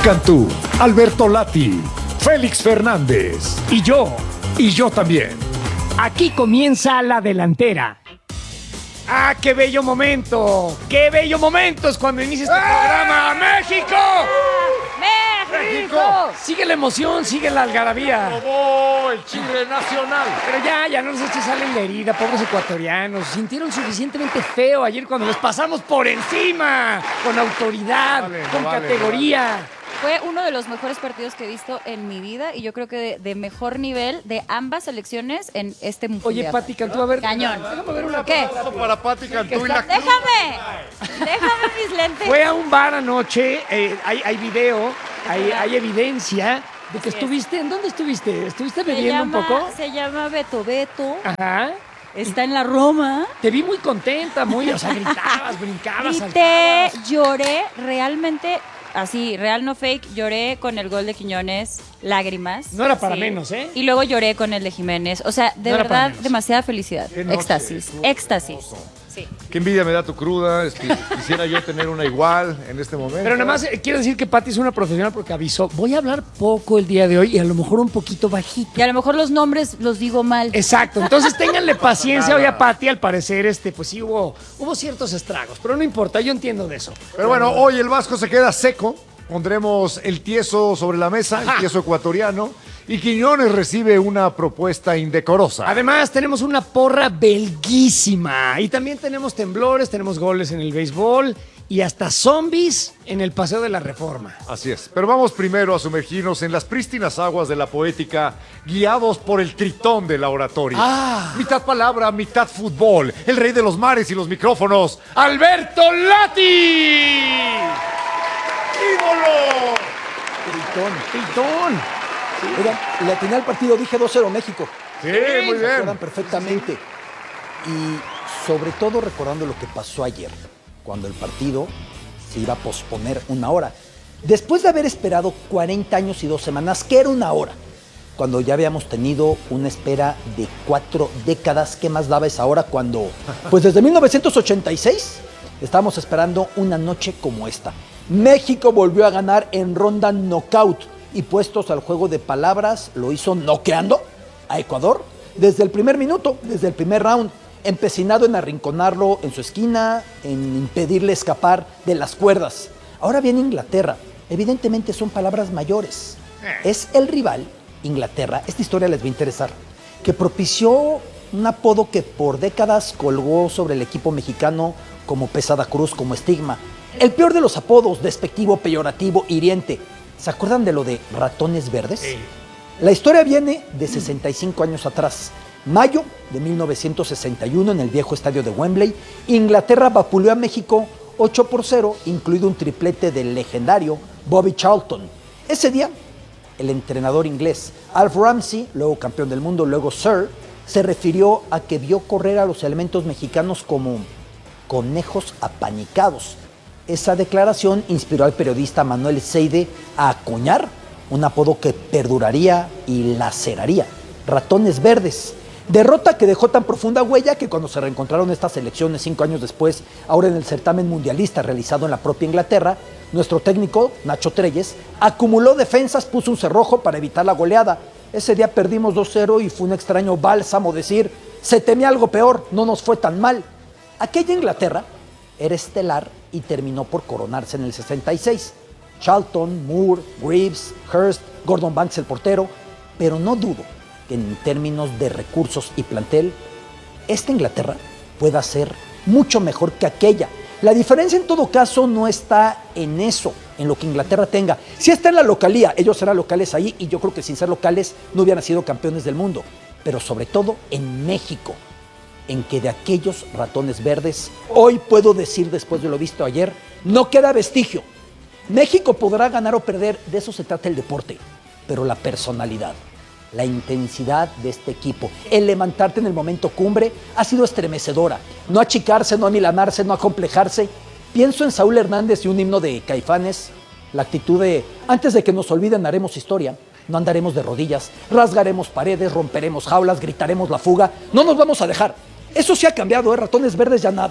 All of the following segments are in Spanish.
Cantú, Alberto Lati, Félix Fernández y yo también. Aquí comienza la delantera. ¡Ah, qué bello momento! ¡Qué bello momento es cuando inicia este programa! ¡México! ¡México! Sigue la emoción, sigue la algarabía. ¡Robó el Chile nacional! Pero ya no nos eches sal en la herida, pobres ecuatorianos. Sintieron suficientemente feo ayer cuando les pasamos por encima. Con autoridad, con categoría. Fue uno de los mejores partidos que he visto en mi vida y yo creo que de mejor nivel de ambas selecciones en este mundial. Oye, Pati Cantú, a ver. Cañón. Déjame ver una ¿Qué? Para Pati Cantú y la Déjame mis lentes. Fue a un bar anoche, hay video, hay evidencia de que estuviste. ¿En dónde estuviste? ¿Estuviste bebiendo un poco? Se llama Beto Beto. Ajá. Está en la Roma. Te vi muy contenta, o sea, gritabas, brincabas, Grité, saltabas. lloré, realmente, así, real no fake, lloré con el gol de Quiñones, lágrimas. No era para menos, ¿eh? Y luego lloré con el de Jiménez. O sea, de No era para verdad, menos. demasiada felicidad. Qué noche, Éxtasis, estuvo éxtasis. Sí. Qué envidia me da tu cruda. Quisiera yo tener una igual en este momento. Pero nada más quiero decir que Pati es una profesional porque avisó. Voy a hablar poco el día de hoy y a lo mejor un poquito bajito. Y a lo mejor los nombres los digo mal. Exacto, entonces ténganle paciencia hoy a Pati, al parecer, pues sí hubo ciertos estragos, pero no importa, yo entiendo de eso. Pero bueno, hoy el Vasco se queda seco. Pondremos el tieso sobre la mesa, el tieso ecuatoriano. Y Quiñones recibe una propuesta indecorosa. Además, tenemos una porra belguísima. Y también tenemos temblores, tenemos goles en el béisbol y hasta zombies en el Paseo de la Reforma. Así es. Pero vamos primero a sumergirnos en las prístinas aguas de la poética, guiados por el tritón de la oratoria. Mitad palabra, mitad fútbol. El rey de los mares y los micrófonos, Alberto Lati. ¡Ídolo! ¡Tritón! Oigan, le atiné al partido, dije 2-0 México. Sí, muy Se acuerdan bien. perfectamente. Y sobre todo recordando lo que pasó ayer, cuando el partido se iba a posponer una hora. Después de haber esperado 40 años y 2 semanas, que era una hora, cuando ya habíamos tenido una espera de 4 décadas, ¿qué más daba esa hora cuando, pues desde 1986, estábamos esperando una noche como esta? México volvió a ganar en ronda knockout y puestos al juego de palabras, lo hizo noqueando a Ecuador desde el primer minuto, desde el primer round, empecinado en arrinconarlo en su esquina, en impedirle escapar de las cuerdas. Ahora viene Inglaterra, evidentemente son palabras mayores. Es el rival, Inglaterra, esta historia les va a interesar, que propició un apodo que por décadas colgó sobre el equipo mexicano como pesada cruz, como estigma. El peor de los apodos, despectivo, peyorativo, hiriente. ¿Se acuerdan de lo de ratones verdes? Sí. La historia viene de 65 años atrás. Mayo de 1961 en el viejo estadio de Wembley, Inglaterra vapuleó a México 8-0, incluido un triplete del legendario Bobby Charlton. Ese día, el entrenador inglés Alf Ramsey, luego campeón del mundo, luego Sir, se refirió a que vio correr a los elementos mexicanos como conejos apanicados. Esa declaración inspiró al periodista Manuel Seide a acuñar un apodo que perduraría y laceraría: ratones verdes. Derrota que dejó tan profunda huella que cuando se reencontraron estas selecciones 5 años después, ahora en el certamen mundialista realizado en la propia Inglaterra, nuestro técnico, Nacho Treyes, acumuló defensas, puso un cerrojo para evitar la goleada. Ese día perdimos 2-0 y fue un extraño bálsamo decir: se temía algo peor, no nos fue tan mal. Aquella Inglaterra era estelar y terminó por coronarse en el 66. Charlton, Moore, Greaves, Hurst, Gordon Banks el portero, pero no dudo que en términos de recursos y plantel, esta Inglaterra pueda ser mucho mejor que aquella. La diferencia en todo caso no está en eso, en lo que Inglaterra tenga. Si está en la localía, ellos serán locales ahí y yo creo que sin ser locales no hubieran sido campeones del mundo, pero sobre todo en México, en que de aquellos ratones verdes, hoy puedo decir después de lo visto ayer, no queda vestigio. México podrá ganar o perder, de eso se trata el deporte, pero la personalidad, la intensidad de este equipo, el levantarte en el momento cumbre ha sido estremecedora. No achicarse, no amilanarse, no acomplejarse. Pienso en Saúl Hernández y un himno de Caifanes, la actitud de antes de que nos olviden haremos historia. No andaremos de rodillas, rasgaremos paredes, romperemos jaulas, gritaremos la fuga, no nos vamos a dejar. Eso sí ha cambiado, ratones verdes ya nada.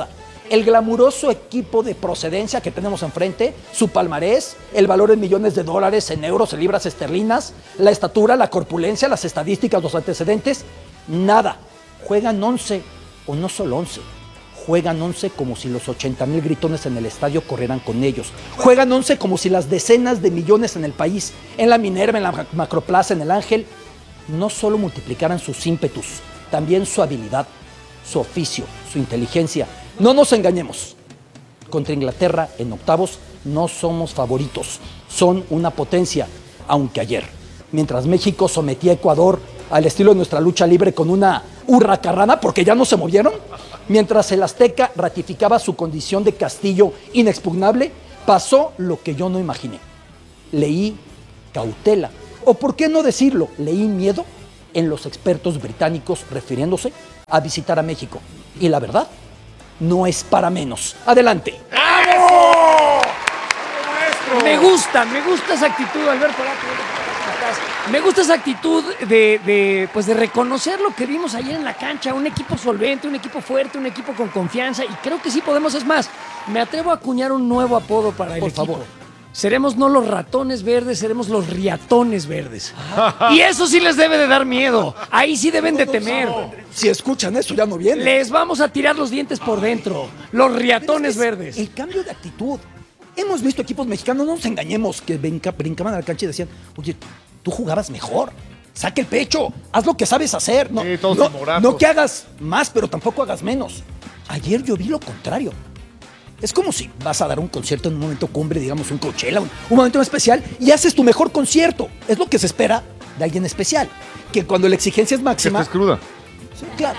el glamuroso equipo de procedencia que tenemos enfrente, su palmarés, el valor en millones de dólares, en euros, en libras esterlinas, la estatura, la corpulencia, las estadísticas, los antecedentes, nada. Juegan 11, o no solo 11, juegan 11 como si los 80,000 gritones en el estadio corrieran con ellos. Juegan 11 como si las decenas de millones en el país, en la Minerva, en la Macroplaza, en el Ángel, no solo multiplicaran sus ímpetus, también su habilidad, su oficio, su inteligencia. No nos engañemos. Contra Inglaterra en octavos no somos favoritos. Son una potencia, aunque ayer, mientras México sometía a Ecuador al estilo de nuestra lucha libre con una hurracarrana, porque ya no se movieron, mientras el Azteca ratificaba su condición de castillo inexpugnable, pasó lo que yo no imaginé. Leí cautela, o por qué no decirlo, leí miedo en los expertos británicos refiriéndose a visitar a México. Y la verdad, no es para menos. Adelante. ¡Vamos! Me gusta esa actitud, Alberto. Me gusta esa actitud de reconocer lo que vimos ayer en la cancha. Un equipo solvente, un equipo fuerte, un equipo con confianza. Y creo que sí podemos. Es más, me atrevo a acuñar un nuevo apodo para el equipo. Por favor. Seremos no los ratones verdes, seremos los riatones verdes. Y eso sí les debe de dar miedo. Ahí sí deben de temer. Si escuchan eso, ya no viene. Les vamos a tirar los dientes por dentro. Los riatones verdes. El cambio de actitud. Hemos visto equipos mexicanos, no nos engañemos, que brincaban a la cancha y decían, oye, tú jugabas mejor. Saca el pecho, haz lo que sabes hacer. No, sí, todos no que hagas más, pero tampoco hagas menos. Ayer yo vi lo contrario. Es como si vas a dar un concierto en un momento cumbre, digamos un Coachella, un momento especial, y haces tu mejor concierto. Es lo que se espera de alguien especial. Que cuando la exigencia es máxima... Que estés cruda. Sí, claro.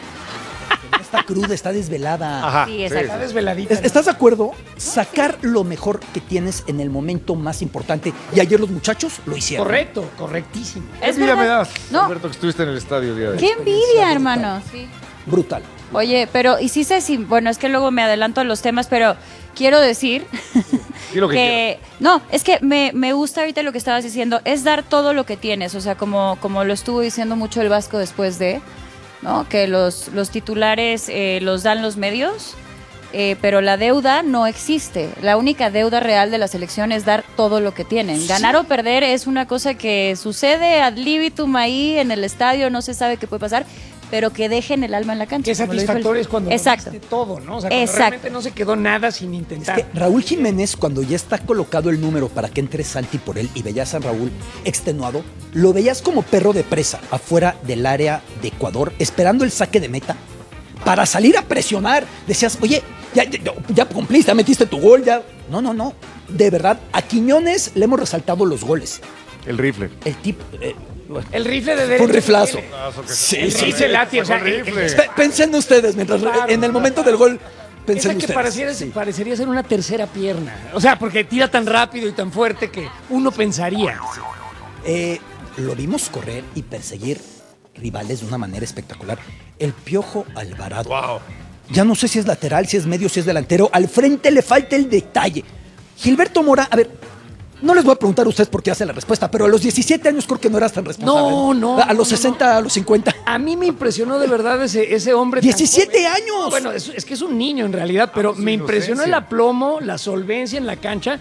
No está cruda, está desvelada. Ajá, sí, exacto. Está desveladita. ¿Estás de acuerdo? Sacar lo mejor que tienes en el momento más importante. Y ayer los muchachos lo hicieron. Correcto, correctísimo. ¿Qué Es envidia me verdad. das, No. Alberto, que estuviste en el estadio el día de hoy? ¡Qué envidia, hermano! Sí. Brutal. Oye, pero, y sí sé si, bueno, es que luego me adelanto a los temas, pero quiero decir Di lo que no, es que me gusta ahorita lo que estabas diciendo, es dar todo lo que tienes, o sea, como lo estuvo diciendo mucho el Vasco después de, ¿no? Que los titulares los dan los medios, pero la deuda no existe. La única deuda real de la selección es dar todo lo que tienen. Ganar o perder es una cosa que sucede ad libitum ahí en el estadio, no se sabe qué puede pasar, pero que dejen el alma en la cancha. Qué satisfactorio es cuando Exacto. lograste todo, ¿no? O sea, cuando realmente no se quedó nada sin intentar. Es que Raúl Jiménez, cuando ya está colocado el número para que entre Santi por él y veías a Raúl extenuado, lo veías como perro de presa afuera del área de Ecuador, esperando el saque de meta para salir a presionar. Decías, oye, ya cumpliste, ya metiste tu gol, ya. No. De verdad, a Quiñones le hemos resaltado los goles. El rifle. El tipo... El rifle de derecha. Fue un riflazo. Sí, sí, Lati, o sea, Pensen ustedes, mientras Claro, en el momento del gol, pensen esa que ustedes. parecería ser una tercera pierna. O sea, porque tira tan rápido y tan fuerte que uno pensaría. Lo vimos correr y perseguir rivales de una manera espectacular. El Piojo Alvarado. Wow. Ya no sé si es lateral, si es medio, si es delantero. Al frente le falta el detalle. Gilberto Mora, a ver, no les voy a preguntar a ustedes por qué hace la respuesta, pero a los 17 años creo que no eras tan responsable. No. A los 60, a los 50. A mí me impresionó de verdad ese hombre. 17 tan joven. años. No, bueno, es que es un niño en realidad, pero su me impresionó el inocencia. aplomo, la solvencia en la cancha.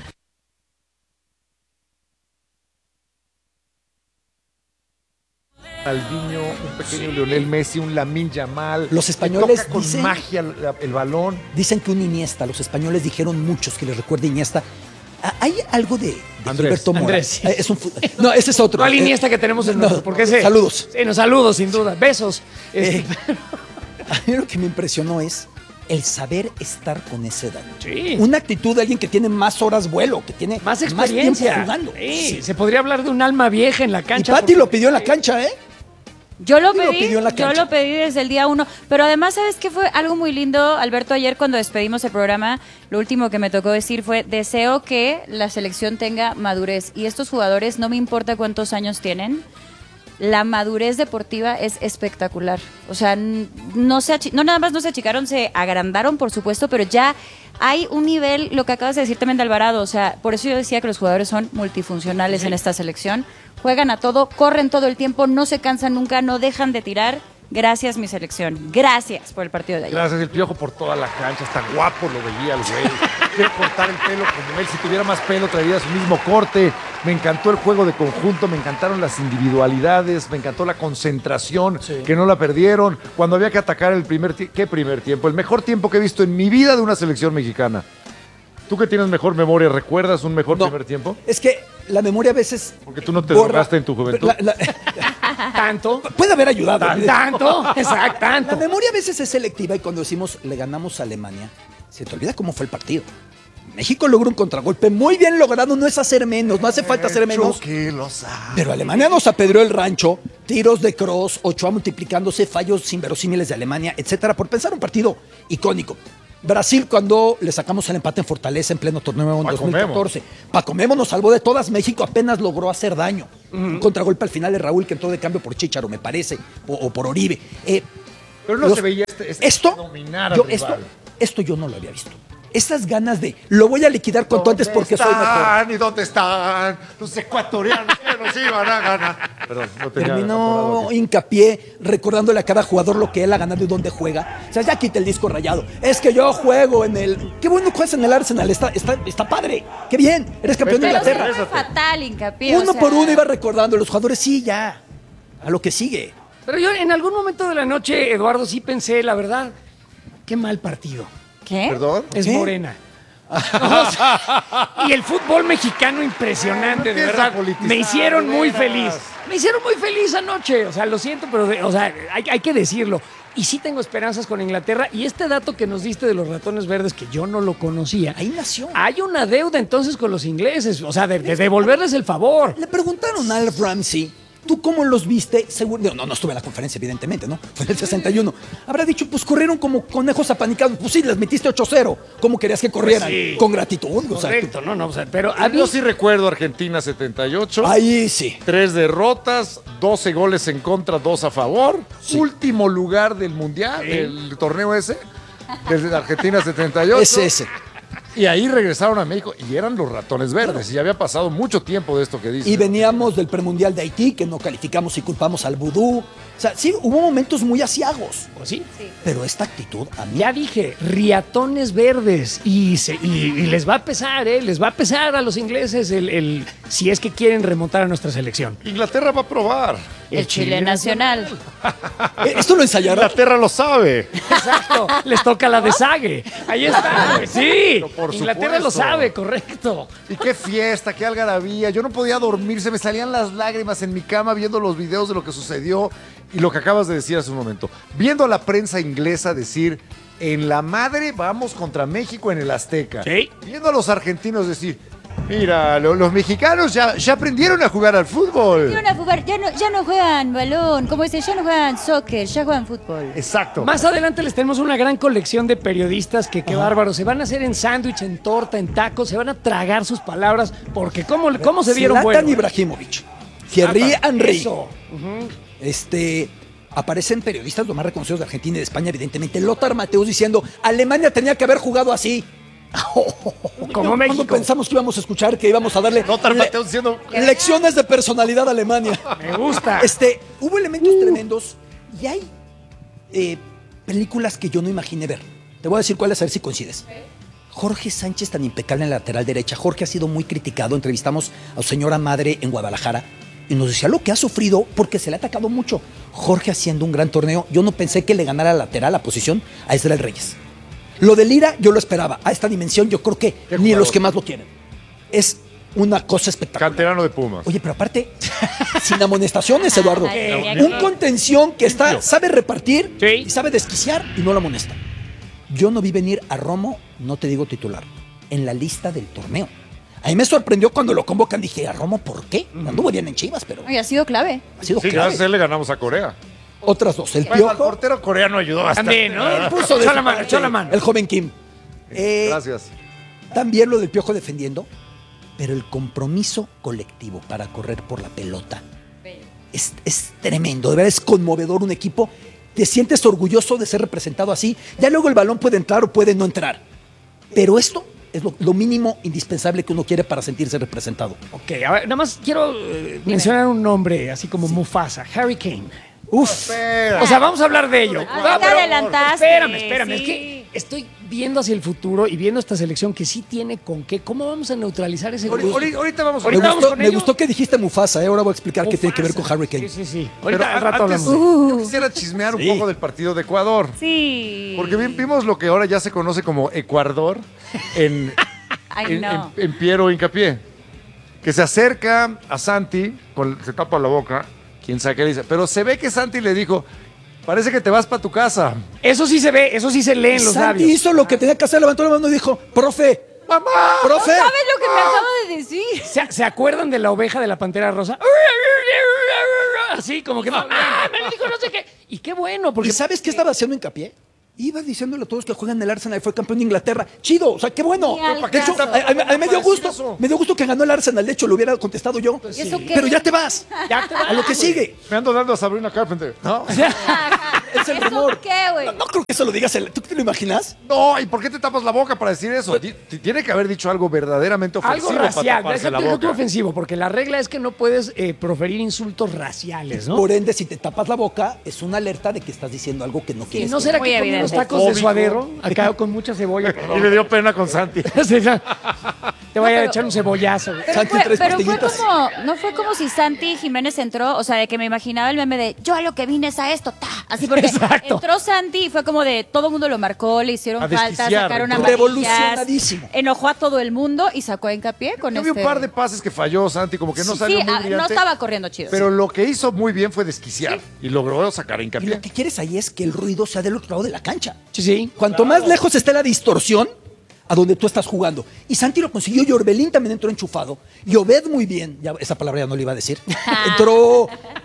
Aldiño, un pequeño Lionel Messi, un Lamine Yamal. Los españoles toca con dicen- magia el balón. Dicen que un Iniesta, los españoles dijeron muchos que les recuerda Iniesta. ¿Hay algo de Andrés. Gilberto Mora? Andrés, sí. No, ese es otro. ¿Cuál Iniesta que tenemos en nuestro? Porque ese. Saludos. Sí, no, saludos, sin duda. Besos. A mí lo que me impresionó es el saber estar con esa edad. Sí. Una actitud de alguien que tiene más horas vuelo, que tiene Más experiencia. tiempo jugando. Sí, se podría hablar de un alma vieja en la Y cancha. Pati porque- lo pidió en la cancha, ¿eh? Yo lo Sí lo pedí, pidió en la yo cancha. lo pedí desde el día 1, pero además, ¿sabes qué fue algo muy lindo, Alberto? Ayer cuando despedimos el programa, lo último que me tocó decir fue, deseo que la selección tenga madurez, y estos jugadores, no me importa cuántos años tienen, la madurez deportiva es espectacular. O sea, no nada más no se achicaron, se agrandaron, por supuesto, pero ya hay un nivel, lo que acabas de decir también de Alvarado, o sea, por eso yo decía que los jugadores son multifuncionales en esta selección. Juegan a todo, corren todo el tiempo, no se cansan nunca, no dejan de tirar. Gracias, mi selección. Gracias por el partido de ayer. Gracias, el Piojo, por toda la cancha. Hasta guapo lo veía el güey. Quiere cortar el pelo como él. Si tuviera más pelo, traería su mismo corte. Me encantó el juego de conjunto, me encantaron las individualidades, me encantó la concentración, que no la perdieron. Cuando había que atacar el primer tiempo. ¿Qué primer tiempo? El mejor tiempo que he visto en mi vida de una selección mexicana. Tú que tienes mejor memoria, ¿recuerdas un mejor primer tiempo? Es que la memoria a veces... Porque tú no te drogaste en tu juventud. Tanto. Puede haber ayudado. Tanto. Exacto, tanto. La memoria a veces es selectiva y cuando decimos le ganamos a Alemania, se te olvida cómo fue el partido. México logró un contragolpe muy bien logrado, no es hacer menos, no hace falta hacer menos. Que lo sabe. Pero Alemania nos apedreó el rancho, tiros de Kroos, Ochoa multiplicándose, fallos inverosímiles de Alemania, etcétera, por pensar un partido icónico. Brasil, cuando le sacamos el empate en Fortaleza en pleno torneo en 2014. Paco Memo nos salvó de todas. México apenas logró hacer daño. Un contragolpe al final de Raúl que entró de cambio por Chícharo, me parece, o por Oribe. Pero no se veía dominar al rival. Esto yo no lo había visto. Esas ganas de lo voy a liquidar cuanto antes porque soy mejor. ¿Y dónde están los ecuatorianos que nos iban a ganar? Perdón, no tenía Terminó hincapié recordándole a cada jugador lo que él ha ganado y dónde juega. O sea, ya quita el disco rayado. Es que yo juego en el... Qué bueno juegas en el Arsenal, está padre. Qué bien, eres campeón de Inglaterra. Pero fatal hincapié. Uno por uno iba recordando los jugadores, sí, ya. A lo que sigue. Pero yo en algún momento de la noche, Eduardo, sí pensé, la verdad, qué mal partido. ¿Qué? ¿Perdón? Es ¿Qué? Morena. O sea, y el fútbol mexicano impresionante, de verdad. Me hicieron muy feliz. Me hicieron muy feliz anoche. O sea, lo siento, pero hay que decirlo. Y sí tengo esperanzas con Inglaterra. Y este dato que nos diste de los ratones verdes, que yo no lo conocía. Ahí nació. Hay una deuda entonces con los ingleses. O sea, de devolverles el favor. Le preguntaron a Alf Ramsey, ¿tú cómo los viste? Seguro, no estuve en la conferencia, evidentemente, ¿no? Fue en el 61. Habrá dicho, pues corrieron como conejos apanicados. Pues sí, les metiste 8-0. ¿Cómo querías que corrieran? Sí. Con gratitud. Correcto, o sea, pero Yo sí recuerdo Argentina 78. Ahí sí. 3 derrotas, 12 goles en contra, 2 a favor. Sí. Último lugar del Mundial, del torneo ese, desde Argentina 78. Es ese. Y ahí regresaron a México y eran los ratones verdes. Y ya había pasado mucho tiempo de esto que dice. Y veníamos del premundial de Haití, que no calificamos y culpamos al vudú. O sea, sí, hubo momentos muy asiagos. Pues sí. Pero esta actitud a mí... Ya dije, riatones verdes. Y les va a pesar, ¿eh? Les va a pesar a los ingleses si es que quieren remontar a nuestra selección. Inglaterra va a probar. El Chile Nacional. ¿Esto lo ensayaron? Inglaterra lo sabe. Exacto. Les toca la de Sague. Ahí está. Sí. Por Inglaterra supuesto. lo sabe, correcto. Y qué fiesta, qué algarabía. Yo no podía dormir, se me salían las lágrimas en mi cama viendo los videos de lo que sucedió y lo que acabas de decir hace un momento. Viendo a la prensa inglesa decir, en la madre vamos contra México en el Azteca. Sí. Viendo a los argentinos decir, mira, los mexicanos ya aprendieron a jugar al fútbol. Aprendieron a jugar, ya no juegan balón, como dicen, ya no juegan soccer, ya juegan fútbol. Exacto. Más adelante les tenemos una gran colección de periodistas que qué bárbaros. Se van a hacer en sándwich, en torta, en tacos, se van a tragar sus palabras, porque cómo se dieron Zlatan bueno. Ibrahimovic, Thierry Henry. Eso. Aparecen periodistas los más reconocidos de Argentina y de España, evidentemente. Lothar Matthäus diciendo, Alemania tenía que haber jugado así. Como México. Cuando pensamos que íbamos a escuchar, que íbamos a darle Lothar Matthäus diciendo, lecciones de personalidad a Alemania. Me gusta. Hubo elementos tremendos y hay películas que yo no imaginé ver. Te voy a decir cuáles, a ver si coincides. Jorge Sánchez, tan impecable en la lateral derecha. Jorge ha sido muy criticado. Entrevistamos a su señora madre en Guadalajara y nos decía lo que ha sufrido porque se le ha atacado mucho. Jorge haciendo un gran torneo. Yo no pensé que le ganara lateral la posición a Israel Reyes. Lo de Lira yo lo esperaba. A esta dimensión yo creo que ni los que más lo quieren. Es una cosa espectacular. canterano de Pumas. Oye, pero aparte, sin amonestaciones, Eduardo. Ay, Un contención que sabe repartir Sí. y sabe desquiciar y no lo amonesta. Yo no vi venir a Romo, no te digo titular, en la lista del torneo. A mí me sorprendió cuando lo convocan. Dije, ¿a Romo por qué? Anduvo bien en Chivas, pero Oye, ha sido clave. ha sido Sí, clave. gracias a él le ganamos a Corea. Otras dos. El Bueno, al Piojo, portero coreano ayudó bastante. También, ¿no? él puso de Echó su la mano, parte. echó la mano. El joven Kim. Gracias. También lo del Piojo defendiendo, pero el compromiso colectivo para correr por la pelota es tremendo. De verdad es conmovedor un equipo. Te sientes orgulloso de ser representado así. Ya luego el balón puede entrar o puede no entrar. Pero esto es lo mínimo indispensable que uno quiere para sentirse representado. Ok, a ver, nada más quiero mencionar un nombre, así como Mufasa, Harry Kane. Uf. O sea, vamos a hablar de ello. Ah, te adelantaste. Espérame. Sí. Es que estoy viendo hacia el futuro y viendo esta selección que sí tiene con qué. ¿Cómo vamos a neutralizar ese grupo? Ahorita vamos a Ahorita vamos con Me ello. gustó que dijiste Mufasa, ahora voy a explicar qué tiene que ver con Harry Kane. Sí. Pero Ahorita al rato antes, hablamos. yo quisiera chismear un Sí. poco del partido de Ecuador. Sí. Porque vimos lo que ahora ya se conoce como Ecuador en, Ay, no. en Piero Hincapié. Que se acerca a Santi, se tapa la boca, quién sabe qué le dice. Pero se ve que Santi le dijo, parece que te vas para tu casa. Eso sí se ve, eso sí se lee en los Santi labios. hizo lo que tenía que hacer, levantó la mano y dijo, profe, ¡Mamá! profe. ¿Sabes lo que me acabo de decir? ¿Se acuerdan de la oveja de la Pantera Rosa? Así, como que... me dijo no sé qué. Y qué bueno, porque... ¿Y sabes qué estaba haciendo hincapié? Iba diciéndole a todos que juegan en el Arsenal y fue campeón de Inglaterra. Chido, o sea, qué bueno. Ni al De hecho, caso. a mí me dio Para decir gusto. eso. Me dio gusto que ganó el Arsenal. De hecho, lo hubiera contestado yo. ¿Y eso qué? Pero ya te vas. Ya te A lo que sigue. Me ando dando a Sabrina Carpenter. ¿No? Es el rumor. ¿Eso qué, güey? No creo que eso lo digas. ¿Tú te lo imaginas? No, ¿y por qué te tapas la boca para decir eso? Tiene que haber dicho algo verdaderamente ofensivo Algo racial, para taparse la déjate tú boca. ofensivo, porque la regla es que no puedes proferir insultos raciales, ¿no? Por ende, si te tapas la boca, es una alerta de que estás diciendo algo que no ¿Y quieres. no será Muy que comí unos evidente. tacos de suadero acá con mucha cebolla? Y me dio pena con Santi. Sí, ya. Te vaya a pero- echar un cebollazo. güey. Pero Santi, fue, tres pero fue pastillitas. como, no fue como si Santi Jiménez entró, o sea, de que me imaginaba el meme de yo a lo que vine es a esto, ta. Así porque Exacto. entró Santi y fue como de todo el mundo lo marcó, le hicieron A falta, desquiciar. sacaron amarillas, Revolucionadísimo. enojó a todo el mundo y sacó a Hincapié con Yo vi este. un par de pases que falló Santi, como que no salió Sí, muy no brillante. estaba corriendo chido. Pero lo que hizo muy bien fue desquiciar. Y logró sacar a Y Hincapié. lo que quieres ahí es que el ruido sea del otro lado de la cancha. Sí. Cuanto más lejos esté la distorsión, a donde tú estás jugando. Y Santi lo consiguió, y Orbelín también entró enchufado. Y Obed muy bien, ya esa palabra ya no le iba a decir. Entró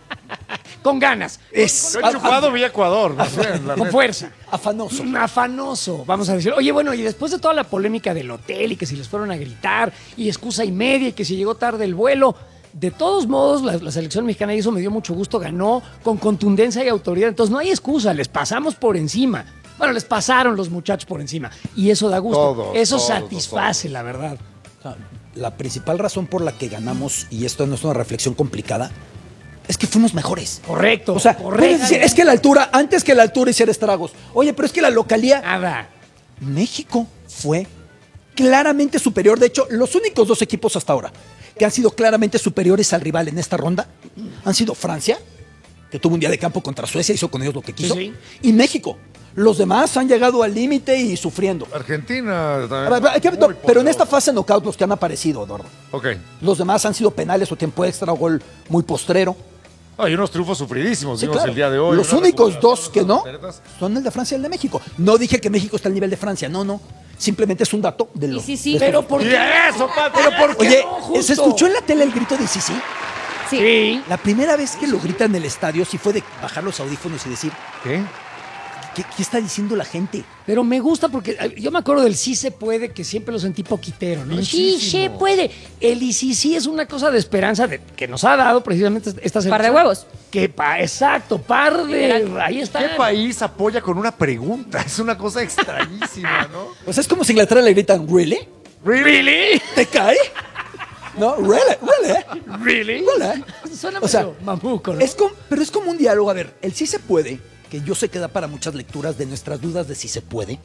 Con ganas, es Lo enchufado vi Ecuador. No sé, la con neta. fuerza. afanoso. Afanoso, vamos a decir. Oye, bueno, y después de toda la polémica del hotel y que si les fueron a gritar y excusa y media y que si llegó tarde el vuelo, de todos modos la selección mexicana, y eso me dio mucho gusto, ganó con contundencia y autoridad. Entonces no hay excusa, les pasamos por encima. Bueno, les pasaron los muchachos por encima y eso da gusto. Todos, eso todos, satisface, la verdad. O sea, la principal razón por la que ganamos, y esto no es una reflexión complicada, es que fuimos mejores. Correcto. O sea, correcto. puedes decir, es que la altura, antes que la altura hiciera estragos. Oye, pero es que la localía. Nada. México fue claramente superior. De hecho, los únicos dos equipos hasta ahora que han sido claramente superiores al rival en esta ronda han sido Francia, que tuvo un día de campo contra Suecia, hizo con ellos lo que quiso, Sí. y México. Los demás han llegado al límite y sufriendo. Argentina también. A ver, hay que- muy no, pero en poderosa. esta fase knockout los que han aparecido, Eduardo. Ok. Los demás han sido penales o tiempo extra o gol muy postrero. Hay unos triunfos sufridísimos, Sí, vimos claro. el día de hoy. Los una únicos recuperación, dos que no volteretas. son el de Francia y el de México. No dije que México está al nivel de Francia, no. Simplemente es un dato de lo. Sí, sí, de Pero estos- ¿por Y qué? eso, Pato. Pero ¿por qué Oye, no, justo? ¿se escuchó en la tele el grito de Sisi? Sí. Sí. La primera vez que lo grita en el estadio sí fue de bajar los audífonos y decir, ¿Qué? ¿qué está diciendo la gente? Pero me gusta porque yo me acuerdo del sí se puede, que siempre lo sentí poquitero, ¿no? Sí Muchísimo. se puede. El y sí es una cosa de esperanza que nos ha dado precisamente esta selección. Par de huevos. Exacto, par de... Literal. Ahí está. ¿Qué país apoya con una pregunta? Es una cosa extrañísima, ¿no? Pues es como si Inglaterra le gritan, ¿really? ¿Really? ¿Te cae? No, ¿really? ¿Really? ¿Really? Suena O sea, medio mamuco, ¿no? pero es como un diálogo. A ver, el sí se puede, que yo sé que da para muchas lecturas de nuestras dudas de si se puede,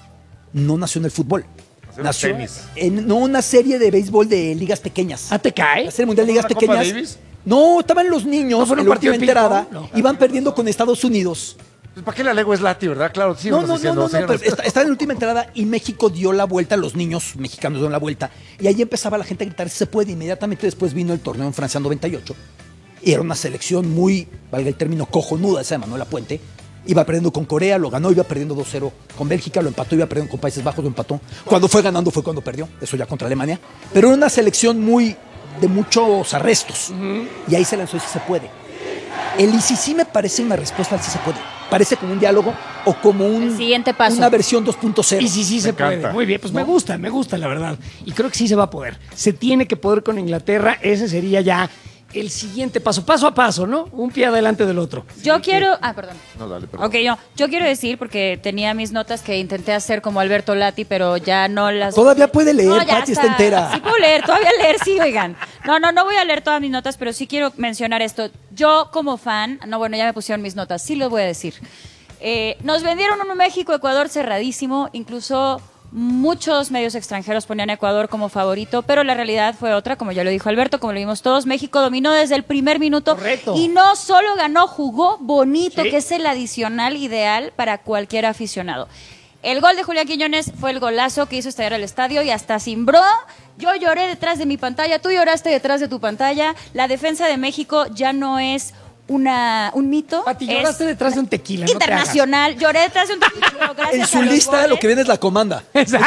no nació en el fútbol. en Nació tenis. en no una serie de béisbol de ligas pequeñas. ¿Ah, te cae? La serie mundial de ¿No ligas fue una Copa pequeñas. Davis? No, estaban los niños ¿No fue en en un la partido última de ping-pong? entrada, No. iban perdiendo con Estados Unidos. Pues, ¿para qué le alego es Lati, verdad? Claro, sí, No, pero está en la última entrada y México dio la vuelta, los niños mexicanos dieron la vuelta y ahí empezaba la gente a gritar, "Si se puede". Inmediatamente después vino el torneo en Francia en 98 y era una selección muy, valga el término, cojonuda, esa de Manuel Lapuente. Iba perdiendo con Corea, lo ganó, iba perdiendo 2-0 con Bélgica, lo empató, iba perdiendo con Países Bajos, lo empató. Cuando fue ganando fue cuando perdió, eso ya contra Alemania. Pero era una selección muy de muchos arrestos y ahí se lanzó y sí se puede. El y sí me parece una respuesta al sí se puede. Parece como un diálogo o como El siguiente paso. una versión 2.0. Y sí se puede. encanta. Muy bien, pues me gusta, la verdad. Y creo que sí se va a poder. Se tiene que poder con Inglaterra. Ese sería ya el siguiente paso a paso, ¿no? Un pie adelante del otro. Yo quiero. Ah, perdón. No, dale, perdón. Ok, yo quiero decir, porque tenía mis notas que intenté hacer como Alberto Lati, pero ya no las. Todavía puede leer, No, ya Pati está entera. Sí puedo leer, todavía leer, sí, oigan. No voy a leer todas mis notas, pero sí quiero mencionar esto. Yo como fan, ya me pusieron mis notas, sí lo voy a decir. Nos vendieron un México-Ecuador cerradísimo, incluso muchos medios extranjeros ponían a Ecuador como favorito, pero la realidad fue otra, como ya lo dijo Alberto, como lo vimos todos. México dominó desde el primer minuto. Correcto. Y no solo ganó, jugó bonito, Sí. que es el adicional ideal para cualquier aficionado. El gol de Julián Quiñones fue el golazo que hizo estallar el estadio y hasta cimbró. Yo lloré detrás de mi pantalla, tú lloraste detrás de tu pantalla. La defensa de México ya no es un mito. Pati, lloraste detrás de un tequila. No te hagas. Internacional. Lloré detrás de un tequila. Gracias En su a los lista goles. lo que viene es la comanda. En mi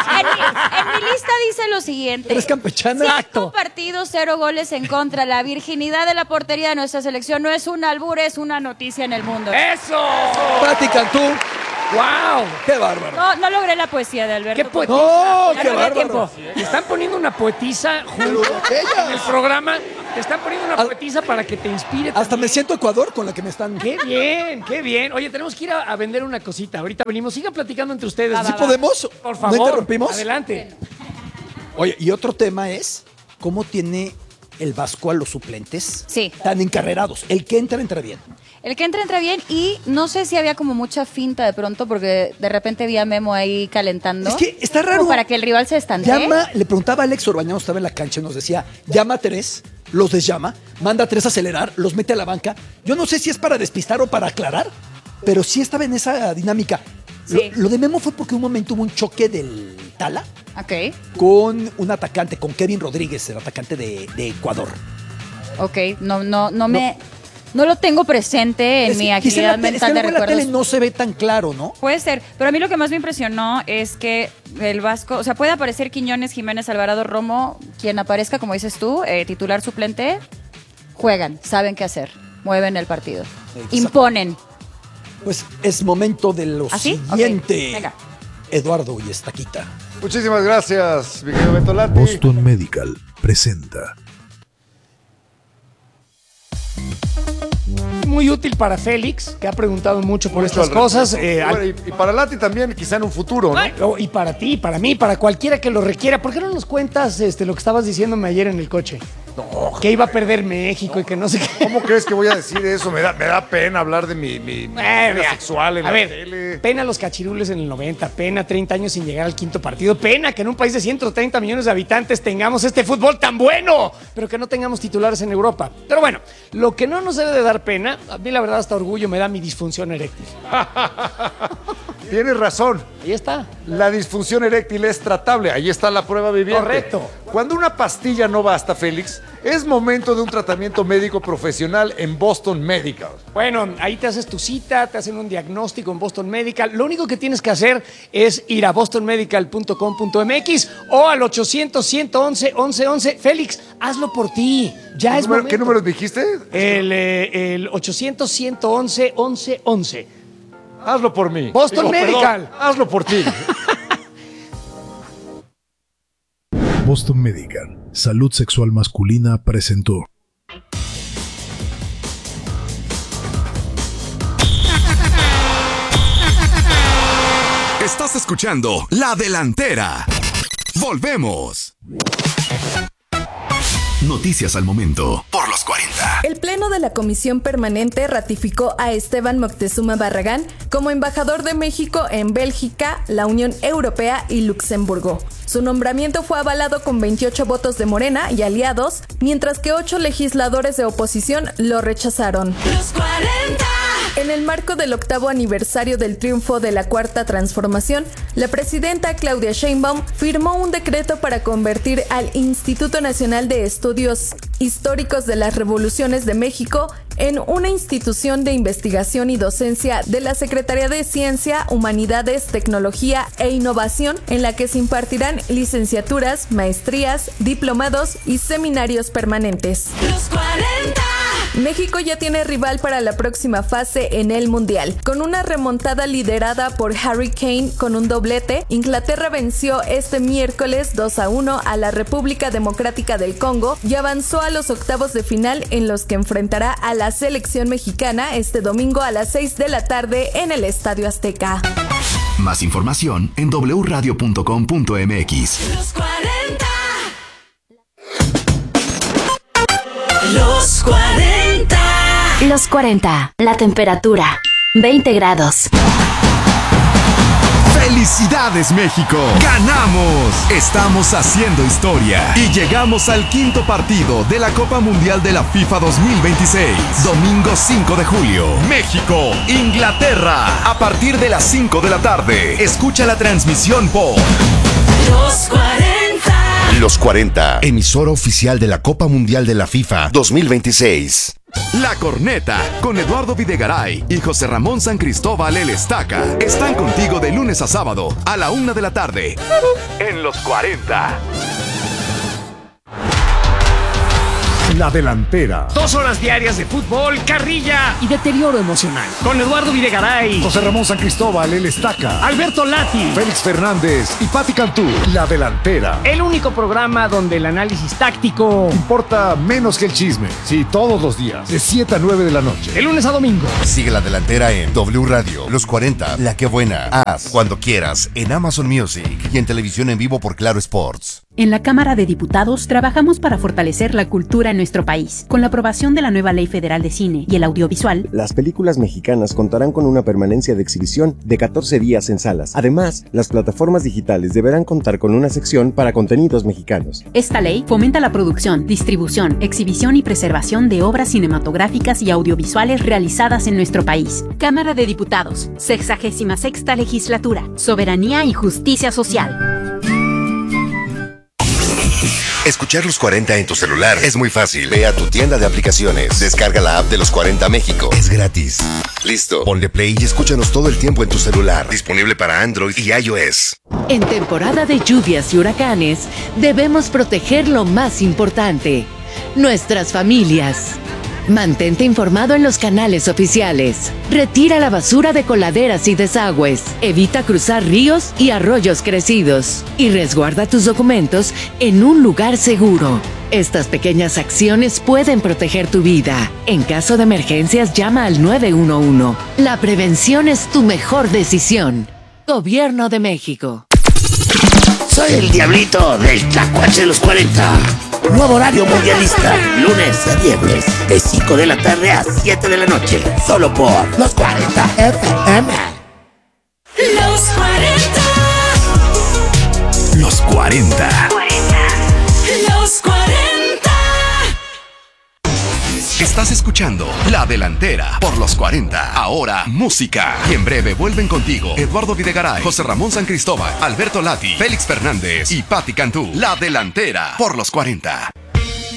lista dice lo siguiente. ¿Eres campechana? 5 partidos, 0 goles en contra. La virginidad de la portería de nuestra selección no es un albur, es una noticia en el mundo. ¡Eso! Pati Cantú, ¡Wow! qué bárbaro. No logré la poesía de Alberto. ¡Qué poetisa! No, Ya qué había bárbaro. tiempo. Te están poniendo una poetisa junto en el programa. Te están poniendo una poetisa para que te inspire. Hasta también. me siento Ecuador con la que me están... ¡Qué bien! ¡Qué bien! Oye, tenemos que ir a vender una cosita. Ahorita venimos. Sigan platicando entre ustedes. Va, ¿Sí va. podemos? Por favor. ¿No interrumpimos? Adelante. Oye, y otro tema es cómo tiene el Vasco a los suplentes Sí. tan encarrerados. El que entra bien. El que entra bien y no sé si había como mucha finta de pronto porque de repente vi a Memo ahí calentando. Es que está raro. Como para que el rival se estantee. Le preguntaba a Alex Orbañano, estaba en la cancha y nos decía, llama a 3, los desllama, manda a 3 a acelerar, los mete a la banca. Yo no sé si es para despistar o para aclarar, pero sí estaba en esa dinámica. Sí. Lo de Memo fue porque un momento hubo un choque del Tala Ok, con un atacante, con Kevin Rodríguez, el atacante de Ecuador. ok. No lo tengo presente en Es mi que quizá agilidad en la mental de luego en la recuerdos. tele no se ve tan claro, ¿no? Puede ser, pero a mí lo que más me impresionó es que el Vasco, o sea, puede aparecer Quiñones, Jiménez, Alvarado, Romo, quien aparezca, como dices tú, titular suplente, juegan, saben qué hacer, mueven el partido, imponen. Pues es momento de lo ¿Ah, sí? siguiente. Ok, venga. Eduardo y Estaquita. Muchísimas gracias, mi querido Beto Lati. Boston Medical presenta. Muy útil para Félix, que ha preguntado mucho por Mucho estas al cosas. respecto. Bueno, y para Lati también, quizá en un futuro, ¿no? Y para ti, para mí, para cualquiera que lo requiera. ¿Por qué no nos cuentas lo que estabas diciéndome ayer en el coche? No, que iba a perder México y que no sé qué. ¿Cómo crees que voy a decir eso? Me da pena hablar de mi vida Mira, sexual en a la ver, tele. pena los cachirules en el 90, pena 30 años sin llegar al quinto partido, pena que en un país de 130 millones de habitantes tengamos este fútbol tan bueno, pero que no tengamos titulares en Europa. Pero bueno, lo que no nos debe de dar pena, a mí la verdad hasta orgullo me da mi disfunción eréctil. Tienes razón. Ahí está. La disfunción eréctil es tratable. Ahí está la prueba viviente. Correcto. Cuando una pastilla no basta, Félix, es momento de un tratamiento médico profesional en Boston Medical. Bueno, ahí te haces tu cita, te hacen un diagnóstico en Boston Medical. Lo único que tienes que hacer es ir a bostonmedical.com.mx o al 800-111-1111. Félix, hazlo por ti. Ya es momento. ¿Qué número dijiste? El 800-111-1111. Hazlo por mí. Boston Medical. Perdón, hazlo por ti. Boston Medical, Salud Sexual Masculina presentó. Estás escuchando La Delantera. Volvemos. Noticias al momento por los 40. El Pleno de la Comisión Permanente ratificó a Esteban Moctezuma Barragán como embajador de México en Bélgica, la Unión Europea y Luxemburgo. Su nombramiento fue avalado con 28 votos de Morena y aliados, mientras que 8 legisladores de oposición lo rechazaron. Los 40. En el marco del 8º aniversario del triunfo de la Cuarta Transformación, la presidenta Claudia Sheinbaum firmó un decreto para convertir al Instituto Nacional de Estudios Históricos de las Revoluciones de México en una institución de investigación y docencia de la Secretaría de Ciencia, Humanidades, Tecnología e Innovación, en la que se impartirán licenciaturas, maestrías, diplomados y seminarios permanentes. Los 40. México ya tiene rival para la próxima fase en el Mundial. Con una remontada liderada por Harry Kane con un doblete, Inglaterra venció este miércoles 2-1 a la República Democrática del Congo y avanzó a los octavos de final, en los que enfrentará a la selección mexicana este domingo a las 6 de la tarde en el Estadio Azteca. Más información en wradio.com.mx. Los 40. 40. La temperatura, 20 grados. ¡Felicidades, México! ¡Ganamos! Estamos haciendo historia y llegamos al 5º partido de la Copa Mundial de la FIFA 2026. Domingo 5 de julio. México, Inglaterra. A partir de las 5 de la tarde. Escucha la transmisión por Los 40. Los 40, emisora oficial de la Copa Mundial de la FIFA 2026. La Corneta, con Eduardo Videgaray y José Ramón San Cristóbal el Estaca, están contigo de lunes a sábado a la 1 de la tarde. En Los 40. La Delantera. 2 horas diarias de fútbol, carrilla y deterioro emocional. Con Eduardo Videgaray, José Ramón San Cristóbal, el Estaca, Alberto Lati, Félix Fernández y Pati Cantú. La Delantera. El único programa donde el análisis táctico importa menos que el chisme. Sí, todos los días, de 7 a 9 de la noche. De lunes a domingo. Sigue La Delantera en W Radio, Los 40, La Que Buena. Haz cuando quieras en Amazon Music y en televisión en vivo por Claro Sports. En la Cámara de Diputados trabajamos para fortalecer la cultura en nuestro país. Con la aprobación de la nueva Ley Federal de Cine y el Audiovisual, las películas mexicanas contarán con una permanencia de exhibición de 14 días en salas. Además, las plataformas digitales deberán contar con una sección para contenidos mexicanos. Esta ley fomenta la producción, distribución, exhibición y preservación de obras cinematográficas y audiovisuales realizadas en nuestro país. Cámara de Diputados, 66ª Legislatura, Soberanía y Justicia Social. Escuchar Los 40 en tu celular es muy fácil. Ve a tu tienda de aplicaciones, descarga la app de Los 40 México. Es gratis. Listo, ponle play y escúchanos todo el tiempo en tu celular. Disponible para Android y iOS. En temporada de lluvias y huracanes, debemos proteger lo más importante: nuestras familias. Mantente informado en los canales oficiales. Retira la basura de coladeras y desagües. Evita cruzar ríos y arroyos crecidos. Y resguarda tus documentos en un lugar seguro. Estas pequeñas acciones pueden proteger tu vida. En caso de emergencias, llama al 911. La prevención es tu mejor decisión. Gobierno de México. Soy el Diablito del Tlacuache de los 40. Nuevo horario mundialista, lunes a viernes, de 5 de la tarde a 7 de la noche, solo por Los 40 FM. Los 40. Los 40. Los 40. Estás escuchando La Delantera por Los 40. Ahora, música. Y en breve vuelven contigo Eduardo Videgaray, José Ramón San Cristóbal, Alberto Lati, Félix Fernández y Pati Cantú. La Delantera por Los 40.